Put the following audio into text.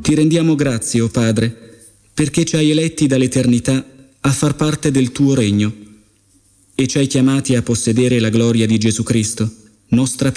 Ti rendiamo grazie, o Padre, perché ci hai eletti dall'eternità a far parte del tuo regno e ci hai chiamati a possedere la gloria di Gesù Cristo, nostra